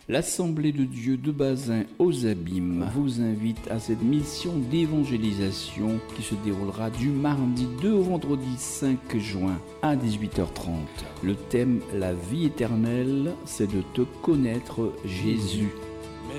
L'Assemblée de Dieu de Bazin aux Abîmes vous invite à cette mission d'évangélisation qui se déroulera du mardi 2 au vendredi 5 juin à 18h30. Le thème « La vie éternelle », c'est de te connaître Jésus.